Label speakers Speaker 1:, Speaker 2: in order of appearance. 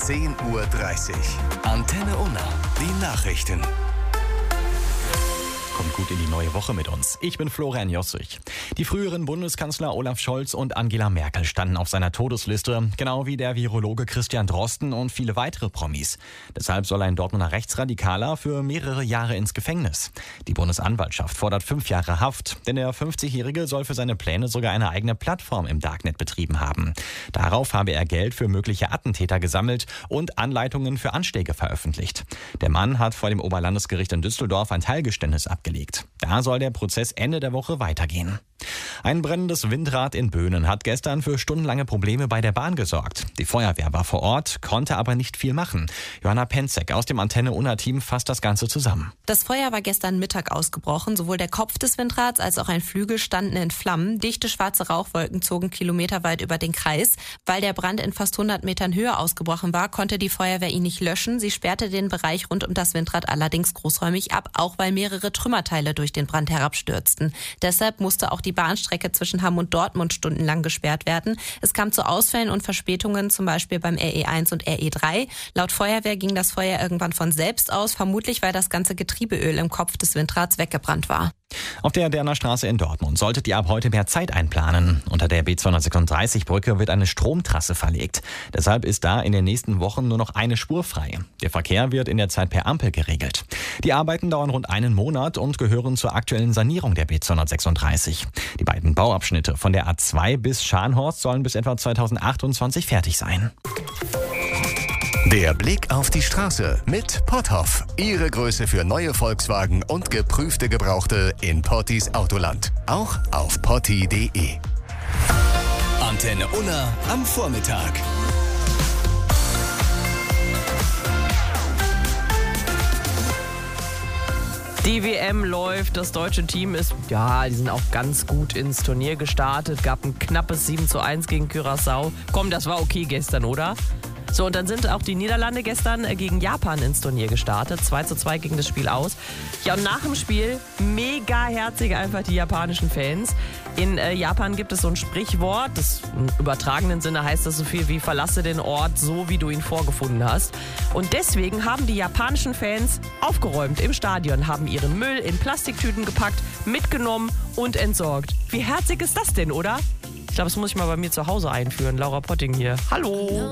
Speaker 1: 10:30 Uhr. Antenne Unna, die Nachrichten.
Speaker 2: Kommt gut in die neue Woche mit uns. Ich bin Florian Jossich. Die früheren Bundeskanzler Olaf Scholz und Angela Merkel standen auf seiner Todesliste, genau wie der Virologe Christian Drosten und viele weitere Promis. Deshalb soll ein Dortmunder Rechtsradikaler für mehrere Jahre ins Gefängnis. Die Bundesanwaltschaft fordert 5 Jahre Haft, denn der 50-Jährige soll für seine Pläne sogar eine eigene Plattform im Darknet betrieben haben. Darauf habe er Geld für mögliche Attentäter gesammelt und Anleitungen für Anschläge veröffentlicht. Der Mann hat vor dem Oberlandesgericht in Düsseldorf ein Teilgeständnis abgelegt. Da soll der Prozess Ende der Woche weitergehen. Ein brennendes Windrad in Böhnen hat gestern für stundenlange Probleme bei der Bahn gesorgt. Die Feuerwehr war vor Ort, konnte aber nicht viel machen. Johanna Penzek aus dem Antenne Unna Team fasst das Ganze zusammen.
Speaker 3: Das Feuer war gestern Mittag ausgebrochen. Sowohl der Kopf des Windrads als auch ein Flügel standen in Flammen. Dichte schwarze Rauchwolken zogen kilometerweit über den Kreis. Weil der Brand in fast 100 Metern Höhe ausgebrochen war, konnte die Feuerwehr ihn nicht löschen. Sie sperrte den Bereich rund um das Windrad allerdings großräumig ab, auch weil mehrere Trümmerteile durch den Brand herabstürzten. Deshalb musste auch die Bahnstrecke zwischen Hamm und Dortmund stundenlang gesperrt werden. Es kam zu Ausfällen und Verspätungen, zum Beispiel beim RE1 und RE3. Laut Feuerwehr ging das Feuer irgendwann von selbst aus, vermutlich weil das ganze Getriebeöl im Kopf des Windrads weggebrannt war.
Speaker 2: Auf der Derner Straße in Dortmund solltet ihr ab heute mehr Zeit einplanen. Unter der B236-Brücke wird eine Stromtrasse verlegt. Deshalb ist da in den nächsten Wochen nur noch eine Spur frei. Der Verkehr wird in der Zeit per Ampel geregelt. Die Arbeiten dauern rund einen Monat und gehören zur aktuellen Sanierung der B236. Die beiden Bauabschnitte von der A2 bis Scharnhorst sollen bis etwa 2028 fertig sein.
Speaker 1: Der Blick auf die Straße mit Potthoff. Ihre Größe für neue Volkswagen und geprüfte Gebrauchte in Pottis Autoland. Auch auf potti.de. Antenne Unna am Vormittag.
Speaker 4: Die WM läuft, das deutsche Team die sind auch ganz gut ins Turnier gestartet, gab ein knappes 7:1 gegen Curaçao. Komm, das war okay gestern, oder? So, und dann sind auch die Niederlande gestern gegen Japan ins Turnier gestartet. 2:2 ging das Spiel aus. Ja, und nach dem Spiel mega herzig einfach die japanischen Fans. In Japan gibt es so ein Sprichwort, das im übertragenen Sinne heißt das so viel wie verlasse den Ort so, wie du ihn vorgefunden hast. Und deswegen haben die japanischen Fans aufgeräumt im Stadion, haben ihren Müll in Plastiktüten gepackt, mitgenommen und entsorgt. Wie herzig ist das denn, oder? Ich glaube, das muss ich mal bei mir zu Hause einführen. Laura Potting hier. Hallo!